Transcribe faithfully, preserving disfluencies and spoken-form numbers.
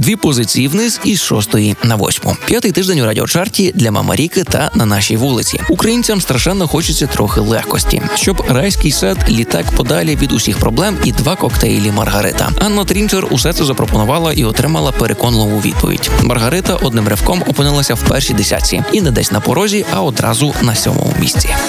Дві позиції вниз із шостої на восьму. П'ятий тиждень у радіочарті для Мама Ріки та На нашій вулиці. Українцям страшенно хочеться трохи легкості. Щоб райський сад, літак подалі від усіх проблем і два коктейлі Маргарита. Анна Трінчер усе це запропонувала і отримала переконливу відповідь. Маргарита одним ривком опинилася в першій десятці. І не десь на порозі, а одразу на сьомому місці.